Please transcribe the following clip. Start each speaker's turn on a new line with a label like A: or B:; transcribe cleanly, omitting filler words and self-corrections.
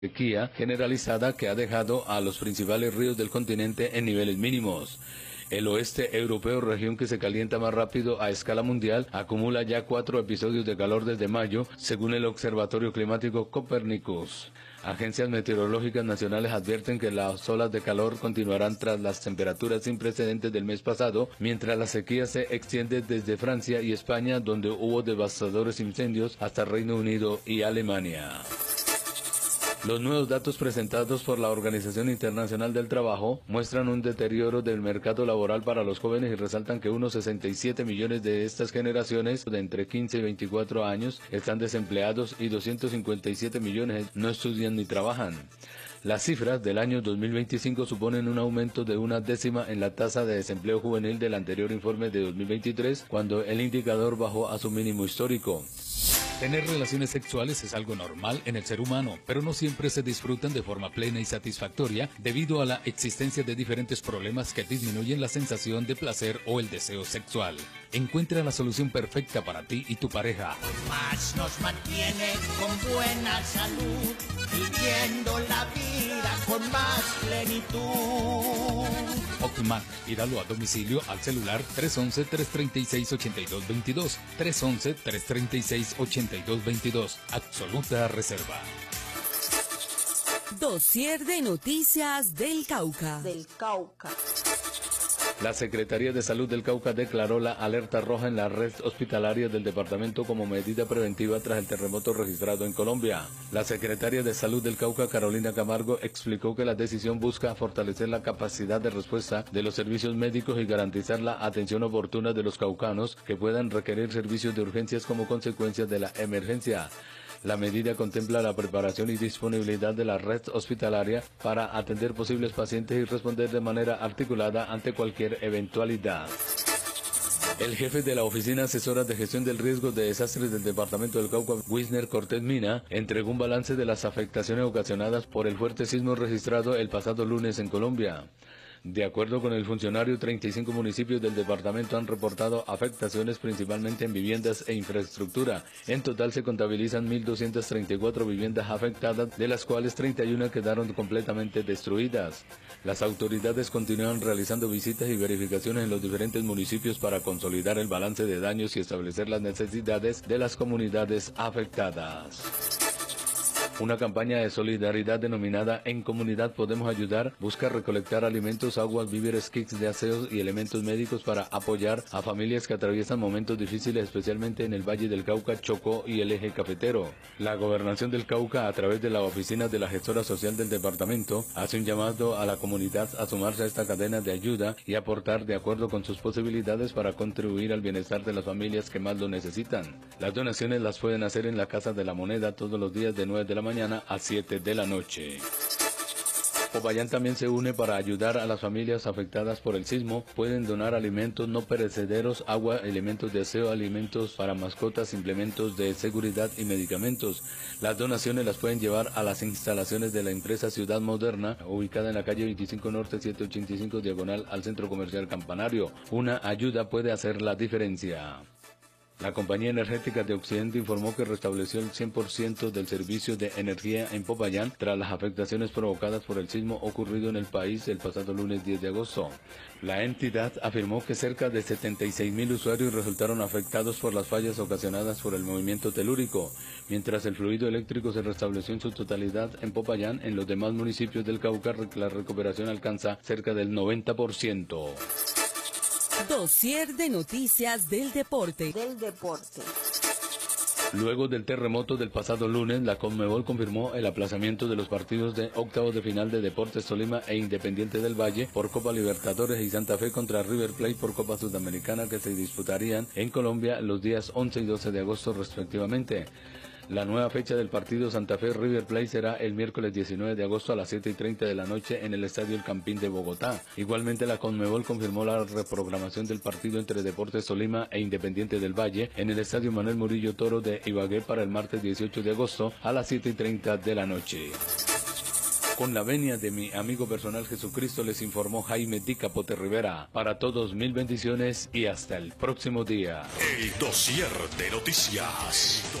A: sequía generalizada que ha dejado a los principales ríos del continente en niveles mínimos. El oeste europeo, región que se calienta más rápido a escala mundial, acumula ya 4 episodios de calor desde mayo, según el Observatorio Climático Copernicus. Agencias meteorológicas nacionales advierten que las olas de calor continuarán tras las temperaturas sin precedentes del mes pasado, mientras la sequía se extiende desde Francia y España, donde hubo devastadores incendios, hasta Reino Unido y Alemania. Los nuevos datos presentados por la Organización Internacional del Trabajo muestran un deterioro del mercado laboral para los jóvenes y resaltan que unos 67 millones de estas generaciones de entre 15 y 24 años están desempleados y 257 millones no estudian ni trabajan. Las cifras del año 2025 suponen un aumento de 1/10 en la tasa de desempleo juvenil del anterior informe de 2023, cuando el indicador bajó a su mínimo histórico.
B: Tener relaciones sexuales es algo normal en el ser humano, pero no siempre se disfrutan de forma plena y satisfactoria debido a la existencia de diferentes problemas que disminuyen la sensación de placer o el deseo sexual. Encuentra la solución perfecta para ti y tu pareja.
C: Más nos mantiene con buena salud, viviendo la vida con más plenitud.
B: Ocman, pídalo a domicilio al celular 311-336-8222, 311-336-8222, absoluta reserva.
D: Dossier de noticias del Cauca.
A: La Secretaría de Salud del Cauca declaró la alerta roja en la red hospitalaria del departamento como medida preventiva tras el terremoto registrado en Colombia. La Secretaria de Salud del Cauca, Carolina Camargo, explicó que la decisión busca fortalecer la capacidad de respuesta de los servicios médicos y garantizar la atención oportuna de los caucanos que puedan requerir servicios de urgencias como consecuencia de la emergencia. La medida contempla la preparación y disponibilidad de la red hospitalaria para atender posibles pacientes y responder de manera articulada ante cualquier eventualidad. El jefe de la Oficina Asesora de Gestión del Riesgo de Desastres del Departamento del Cauca, Wisner Cortés Mina, entregó un balance de las afectaciones ocasionadas por el fuerte sismo registrado el pasado lunes en Colombia. De acuerdo con el funcionario, 35 municipios del departamento han reportado afectaciones principalmente en viviendas e infraestructura. En total se contabilizan 1.234 viviendas afectadas, de las cuales 31 quedaron completamente destruidas. Las autoridades continúan realizando visitas y verificaciones en los diferentes municipios para consolidar el balance de daños y establecer las necesidades de las comunidades afectadas. Una campaña de solidaridad denominada En Comunidad Podemos Ayudar busca recolectar alimentos, aguas, víveres, kits de aseo y elementos médicos para apoyar a familias que atraviesan momentos difíciles, especialmente en el Valle del Cauca, Chocó y el eje cafetero. La Gobernación del Cauca, a través de la oficina de la gestora social del departamento, hace un llamado a la comunidad a sumarse a esta cadena de ayuda y aportar de acuerdo con sus posibilidades para contribuir al bienestar de las familias que más lo necesitan. Las donaciones las pueden hacer en la Casa de la Moneda todos los días de 9 de la mañana a 7 de la noche. Popayán también se une para ayudar a las familias afectadas por el sismo. Pueden donar alimentos no perecederos, agua, elementos de aseo, alimentos para mascotas, implementos de seguridad y medicamentos. Las donaciones las pueden llevar a las instalaciones de la empresa Ciudad Moderna, ubicada en la calle 25 Norte 785 diagonal al Centro Comercial Campanario. Una ayuda puede hacer la diferencia. La Compañía Energética de Occidente informó que restableció el 100% del servicio de energía en Popayán tras las afectaciones provocadas por el sismo ocurrido en el país el pasado lunes 10 de agosto. La entidad afirmó que cerca de 76.000 usuarios resultaron afectados por las fallas ocasionadas por el movimiento telúrico, mientras el fluido eléctrico se restableció en su totalidad en Popayán. En los demás municipios del Cauca la recuperación alcanza cerca del 90%.
D: Dossier de noticias del deporte.
A: Luego del terremoto del pasado lunes, la Conmebol confirmó el aplazamiento de los partidos de octavos de final de Deportes Tolima e Independiente del Valle por Copa Libertadores y Santa Fe contra River Plate por Copa Sudamericana, que se disputarían en Colombia los días 11 y 12 de agosto respectivamente. La nueva fecha del partido Santa Fe-River Plate será el miércoles 19 de agosto a las 7:30 de la noche en el Estadio El Campín de Bogotá. Igualmente, la Conmebol confirmó la reprogramación del partido entre Deportes Tolima e Independiente del Valle en el Estadio Manuel Murillo Toro de Ibagué para el martes 18 de agosto a las 7:30 de la noche. Con la venia de mi amigo personal Jesucristo, les informó Jaime Di Capote Rivera. Para todos, mil bendiciones y hasta el próximo día.
E: El Dossier de Noticias.